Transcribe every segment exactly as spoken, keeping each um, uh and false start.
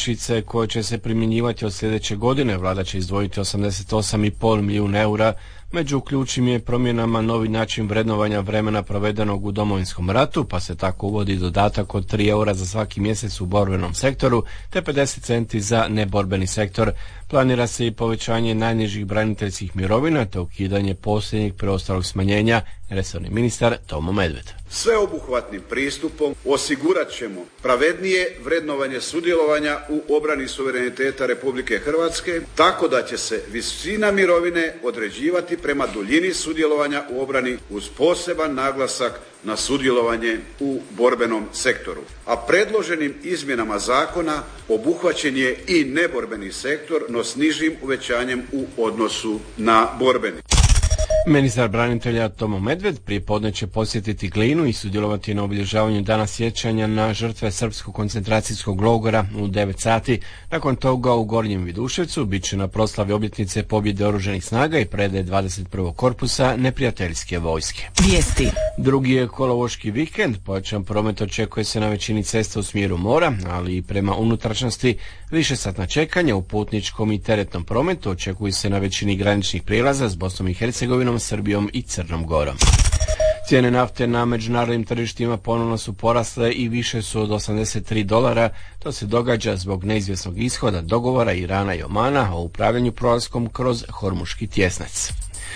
olakšice koje će se primjenjivati od sljedeće godine. Vlada će izdvojiti osamdeset osam zarez pet milijuna eura. Među ključnim je promjenama novi način vrednovanja vremena provedenog u Domovinskom ratu, pa se tako uvodi dodatak od tri eura za svaki mjesec u borbenom sektoru, te pedeset centi za neborbeni sektor. Planira se i povećanje najnižih braniteljskih mirovina, te ukidanje posljednjeg preostalog smanjenja, resorni ministar Tomo Medved. Sveobuhvatnim pristupom osigurat ćemo pravednije vrednovanje sudjelovanja u obrani suvereniteta Republike Hrvatske, tako da će se visina mirovine određivati prema duljini sudjelovanja u obrani uz poseban naglasak na sudjelovanje u borbenom sektoru. A predloženim izmjenama zakona obuhvaćen je i neborbeni sektor, no s nižim uvećanjem u odnosu na borbeni. Ministar branitelja Tomo Medved prije podne će posjetiti Glinu i sudjelovati na obilježavanju dana sjećanja na žrtve srpskog koncentracijskog logora u devet sati. Nakon toga u Gornjem Viduševcu bit će na proslavi obljetnice pobjede oružanih snaga i predaje dvadeset prvog korpusa neprijateljske vojske. Vijesti. Drugi je kolovoški vikend, pojačan promet očekuje se na većini cesta u smjeru mora, ali i prema unutrašnjosti. Višesatna čekanja u putničkom i teretnom prometu očekuju se na većini graničnih prijelaza s Bosnom i Hercegovinom, Srbijom i Crnom Gorom. Cijene nafte na međunarodnim tržištima ponovno su porasle i više su od osamdeset tri dolara. To se događa zbog neizvjesnog ishoda dogovora Irana i Omana o upravljanju prolaskom kroz Hormuški tjesnac.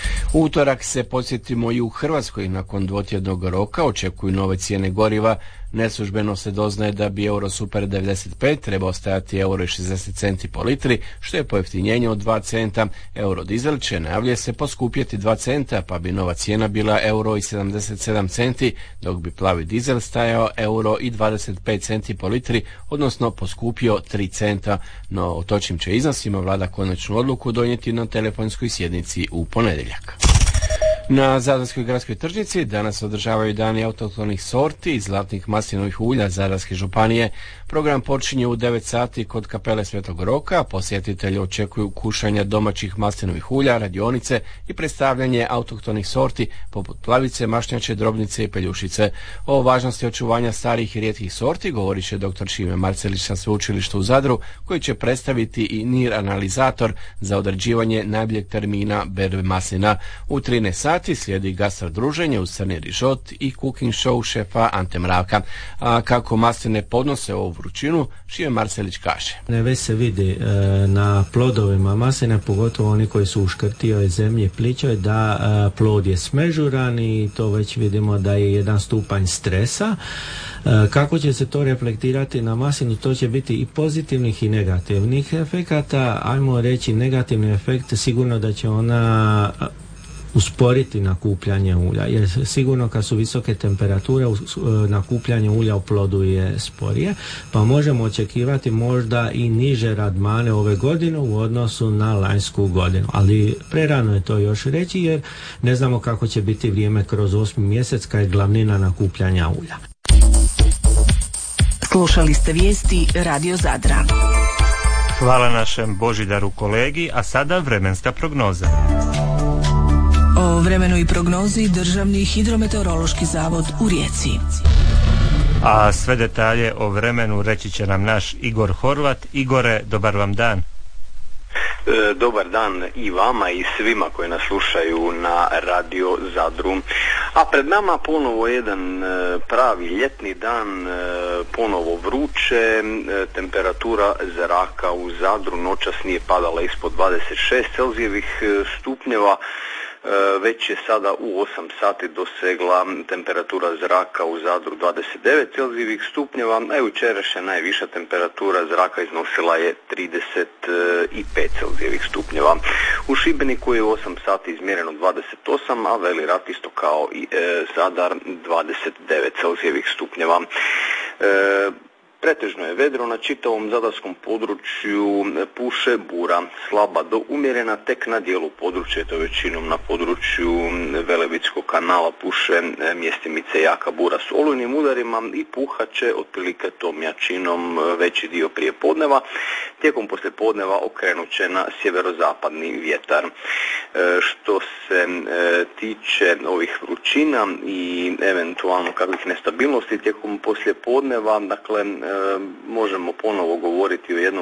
U utorak se podsjetimo i u Hrvatskoj nakon dvotjednog roka očekuju nove cijene goriva. Neslužbeno se doznaje da bi euro super devedeset pet trebao stajati euro i šezdeset centi po litri, što je pojeftinjenje od dva centa. Euro dizel će, najavljuje se, poskupjeti dva centa, pa bi nova cijena bila euro i sedamdeset sedam centi, dok bi plavi dizel stajao euro i dvadeset pet centi po litri, odnosno poskupio tri centa. No o točnim će iznosima vlada konačnu odluku donijeti na telefonskoj sjednici u ponedjeljak. Na Zadarskoj gradskoj tržnici danas održavaju dani autohtonih sorti i zlatnih maslinovih ulja Zadarske županije. Program počinje u devet sati kod kapele Svetog Roka. Posjetitelji očekuju kušanja domaćih maslinovih ulja, radionice i predstavljanje autohtonih sorti poput plavice, mašnjače, drobnice i peljušice. O važnosti očuvanja starih i rijetkih sorti govorit će dr. Šime Marcelić sa sveučilišta u Zadru, koji će predstaviti i nir analizator za određivanje najboljeg termina berbe maslina. U trinaest sati slijedi gastro druženje uz crni rižot i cooking show šefa Ante Mravka. A kako masline podnose ovu vrućinu, Šime Marcelić kaže. Već se vidi e, na plodovima masline, pogotovo oni koji su u škrtijoj zemlji plićoj, da e, plod je smežuran i to već vidimo da je jedan stupanj stresa. E, kako će se to reflektirati na maslinu, to će biti i pozitivnih i negativnih efekata. Ajmo reći negativni efekt, sigurno da će ona usporiti nakupljanje ulja, jer sigurno kad su visoke temperature nakupljanje ulja u plodu je sporije, pa možemo očekivati možda i niže radmane ove godine u odnosu na lanjsku godinu, ali prerano je to još reći jer ne znamo kako će biti vrijeme kroz osmi mjesec kad je glavnina nakupljanja ulja. Slušali ste vijesti Radio Zadra. Hvala našem Božidaru kolegi, a sada vremenska prognoza. O vremenu i prognozi Državni hidrometeorološki zavod u Rijeci. A sve detalje o vremenu reći će nam naš Igor Horvat. Igore, dobar vam dan. E, dobar dan i vama i svima koji nas slušaju na Radio Zadru. A pred nama ponovo jedan e, pravi ljetni dan, e, ponovo vruće, e, temperatura zraka u Zadru noćas nije padala ispod dvadeset šest celzijevih stupnjeva. Već je sada u osam sati dosegla temperatura zraka u Zadru dvadeset devet celzijevih stupnjeva, a jučerašnja najviša temperatura zraka iznosila je trideset pet celzijevih stupnjeva. U Šibeniku je u osam sati izmjereno dvadeset osam, a Veli Rat isto kao i e, Zadar dvadeset devet celzijevih stupnjeva. E, Pretežno je vedro, na čitavom zadarskom području puše bura, slaba do umjerena, tek na dijelu područja, to većinom na području Velebitskog kanala puše mjestimice jaka bura s olujnim udarima i puhaće otprilike tom jačinom veći dio prije podneva. Tijekom poslije podneva okrenut će na sjeverozapadni vjetar. Što se tiče ovih vrućina i eventualno kakvih nestabilnosti tijekom poslije podneva, dakle možemo ponovo govoriti o jednom